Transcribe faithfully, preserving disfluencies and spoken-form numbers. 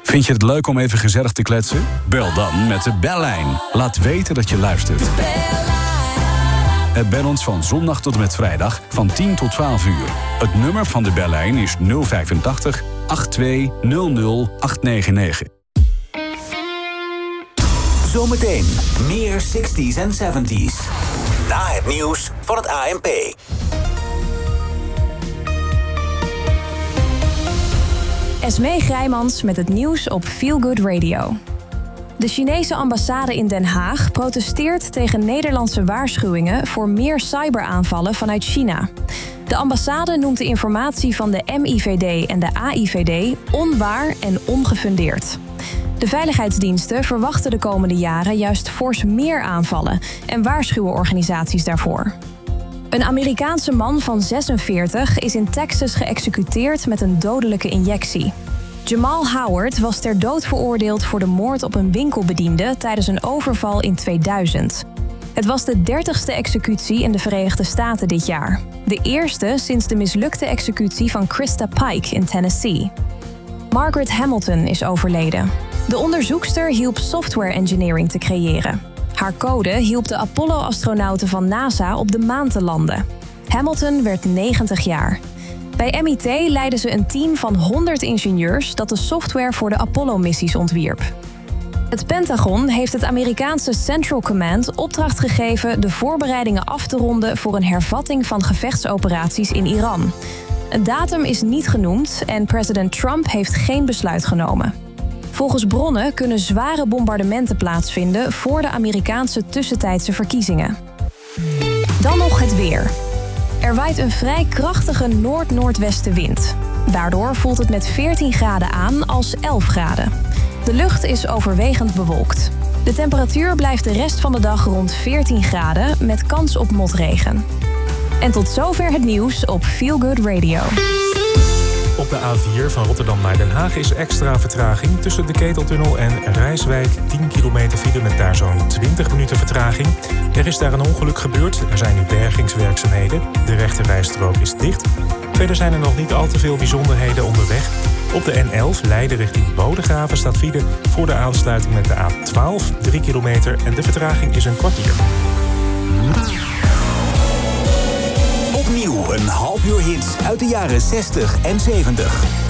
Vind je het leuk om even gezellig te kletsen? Bel dan met de bellijn. Laat weten dat je luistert. Bel ons van zondag tot en met vrijdag van tien tot twaalf uur. Het nummer van de bellijn is nul vijfentachtig, tweeëntachtig, nul nul, achthonderdnegenennegentig. Zometeen meer zestig's en zeventig's. Na het nieuws van het A N P. Esmee Grijmans met het nieuws op Feel Good Radio. De Chinese ambassade in Den Haag protesteert tegen Nederlandse waarschuwingen voor meer cyberaanvallen vanuit China. De ambassade noemt de informatie van de M I V D en de A I V D onwaar en ongefundeerd. De veiligheidsdiensten verwachten de komende jaren juist fors meer aanvallen en waarschuwen organisaties daarvoor. Een Amerikaanse man van zesenveertig is in Texas geëxecuteerd met een dodelijke injectie. Jamal Howard was ter dood veroordeeld voor de moord op een winkelbediende tijdens een overval in tweeduizend. Het was de dertigste executie in de Verenigde Staten dit jaar. De eerste sinds de mislukte executie van Krista Pike in Tennessee. Margaret Hamilton is overleden. De onderzoekster hielp software engineering te creëren. Haar code hielp de Apollo-astronauten van NASA op de maan te landen. Hamilton werd negentig jaar. Bij M I T leidde ze een team van honderd ingenieurs dat de software voor de Apollo-missies ontwierp. Het Pentagon heeft het Amerikaanse Central Command opdracht gegeven de voorbereidingen af te ronden voor een hervatting van gevechtsoperaties in Iran. Een datum is niet genoemd en president Trump heeft geen besluit genomen. Volgens bronnen kunnen zware bombardementen plaatsvinden voor de Amerikaanse tussentijdse verkiezingen. Dan nog het weer. Er waait een vrij krachtige noord-noordwestenwind. Daardoor voelt het met veertien graden aan als elf graden. De lucht is overwegend bewolkt. De temperatuur blijft de rest van de dag rond veertien graden met kans op motregen. En tot zover het nieuws op Feel Good Radio. Op de A vier van Rotterdam naar Den Haag is extra vertraging tussen de Keteltunnel en Rijswijk. tien kilometer file met daar zo'n twintig minuten vertraging. Er is daar een ongeluk gebeurd. Er zijn nu bergingswerkzaamheden. De rechterrijstrook is dicht. Verder zijn er nog niet al te veel bijzonderheden onderweg. Op de N elf Leiden richting Bodegraven staat file voor de aansluiting met de A twaalf. drie kilometer en de vertraging is een kwartier. Opnieuw een half uur hits uit de jaren zestig en zeventig.